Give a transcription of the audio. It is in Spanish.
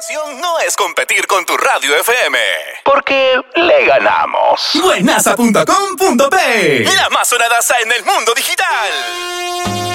opción no es competir con tu radio FM, porque le ganamos. Buenaza.com.p, la más sonadaza en el mundo digital.